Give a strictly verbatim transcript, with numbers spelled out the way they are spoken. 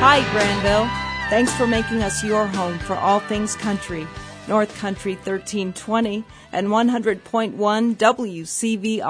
Hi, Granville. Thanks for making us your home for all things country. North Country thirteen twenty and one hundred point one W C V